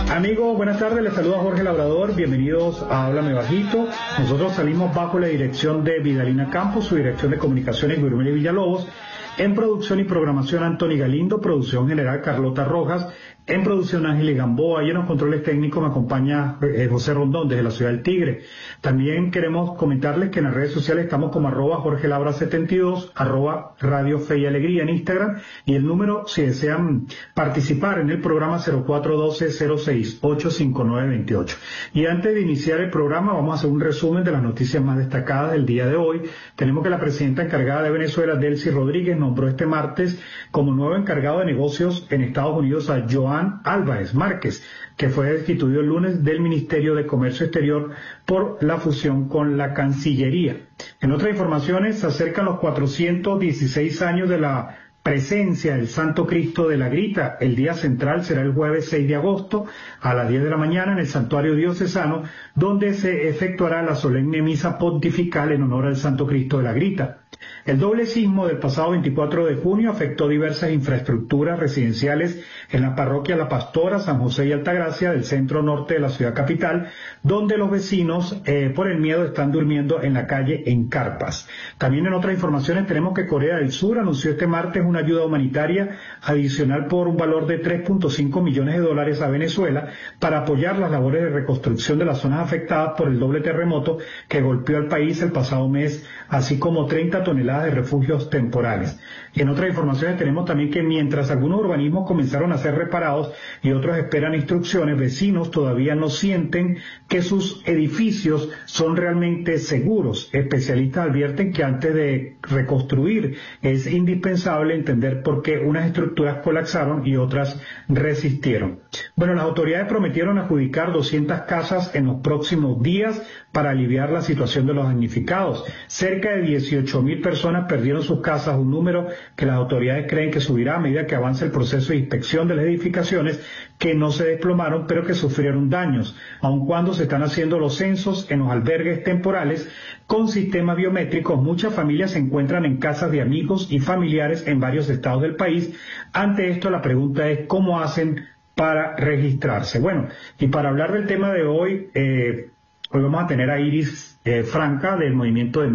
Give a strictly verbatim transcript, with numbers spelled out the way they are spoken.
Amigos, buenas tardes, les saluda Jorge Labrador, bienvenidos a Háblame Bajito. Nosotros salimos bajo la dirección de Vidalina Campos, su dirección de comunicaciones Guillermo Villalobos, en producción y programación Anthony Galindo, producción general Carlota Rojas, en producción Ángel Gamboa, y en los controles técnicos me acompaña eh, José Rondón desde la ciudad del Tigre. También queremos comentarles que en las redes sociales estamos como arroba Jorge Labra setenta y dos, arroba Radio Fe y Alegría en Instagram, y el número, si desean participar en el programa, cero cuatro uno dos cero seis ocho cinco nueve dos ocho. Y antes de iniciar el programa vamos a hacer un resumen de las noticias más destacadas del día de hoy. Tenemos que la presidenta encargada de Venezuela, Delcy Rodríguez, nombró este martes como nuevo encargado de negocios en Estados Unidos a Joan Álvarez Márquez, que fue destituido el lunes del Ministerio de Comercio Exterior por la fusión con la Cancillería. En otras informaciones, se acercan los cuatrocientos dieciséis años de la presencia del Santo Cristo de la Grita. El día central será el jueves seis de agosto a las diez de la mañana en el Santuario Diocesano, donde se efectuará la solemne misa pontifical en honor al Santo Cristo de la Grita. El doble sismo del pasado veinticuatro de junio afectó diversas infraestructuras residenciales en la parroquia La Pastora, San José y Altagracia del centro norte de la ciudad capital, donde los vecinos eh, por el miedo están durmiendo en la calle en carpas. También en otras informaciones tenemos que Corea del Sur anunció este martes una ayuda humanitaria adicional por un valor de tres punto cinco millones de dólares a Venezuela para apoyar las labores de reconstrucción de las zonas afectadas por el doble terremoto que golpeó al país el pasado mes, así como treinta toneladas de refugios temporales. Y en otras informaciones tenemos también que mientras algunos urbanismos comenzaron a ser reparados y otros esperan instrucciones, vecinos todavía no sienten que sus edificios son realmente seguros. Especialistas advierten que antes de reconstruir es indispensable entender por qué unas estructuras colapsaron y otras resistieron. Bueno, las autoridades prometieron adjudicar doscientas casas en los próximos días para aliviar la situación de los damnificados. Cerca de dieciocho mil personas perdieron sus casas, un número que las autoridades creen que subirá a medida que avance el proceso de inspección de las edificaciones que no se desplomaron pero que sufrieron daños, aun cuando se están haciendo los censos en los albergues temporales con sistemas biométricos. Muchas familias se encuentran en casas de amigos y familiares en varios estados del país. Ante esto, la pregunta es ¿cómo hacen para registrarse? Bueno, y para hablar del tema de hoy, eh, hoy vamos a tener a Iris eh, Franca del Movimiento de